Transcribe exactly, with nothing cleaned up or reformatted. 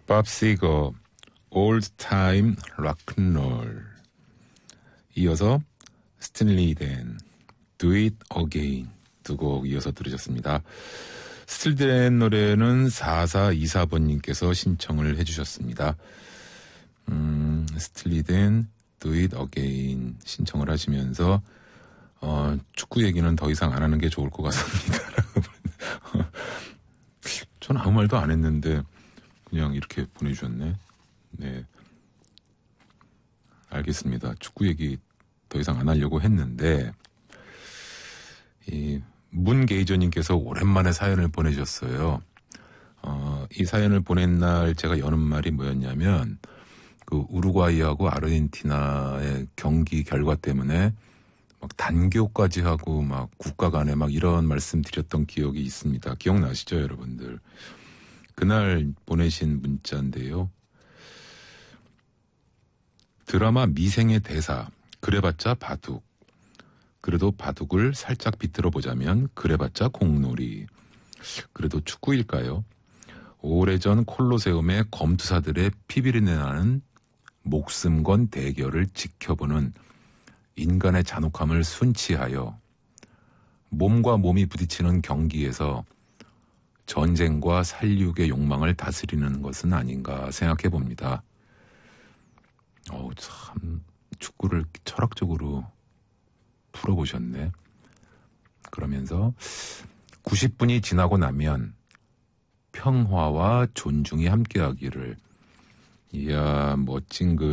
밥 시거 Old Time Rock'n'Roll. 이어서 스틸리 댄 Do It Again 두 곡 이어서 들으셨습니다. 스틸리 댄 노래는 사사이사 번님께서 신청을 해주셨습니다. 음, 스틸리 댄 Do It Again 신청을 하시면서 어, 축구 얘기는 더 이상 안 하는 게 좋을 것 같습니다. 전 아무 말도 안 했는데 그냥 이렇게 보내주셨네. 네, 알겠습니다. 축구 얘기 더 이상 안 하려고 했는데 이 문게이저님께서 오랜만에 사연을 보내주셨어요. 어, 이 사연을 보낸 날 제가 여는 말이 뭐였냐면 그 우루과이하고 아르헨티나의 경기 결과 때문에 막 단교까지 하고 막 국가 간에 막 이런 말씀 드렸던 기억이 있습니다. 기억나시죠, 여러분들? 그날 보내신 문자인데요. 드라마 미생의 대사, 그래봤자 바둑. 그래도 바둑을 살짝 비틀어 보자면 그래봤자 공놀이. 그래도 축구일까요? 오래전 콜로세움의 검투사들의 피비린내 나는 목숨 건 대결을 지켜보는 인간의 잔혹함을 순치하여 몸과 몸이 부딪히는 경기에서 전쟁과 살육의 욕망을 다스리는 것은 아닌가 생각해 봅니다. 어우, 참 축구를 철학적으로 풀어보셨네. 그러면서 구십 분이 지나고 나면 평화와 존중이 함께하기를. 이야, 멋진 글.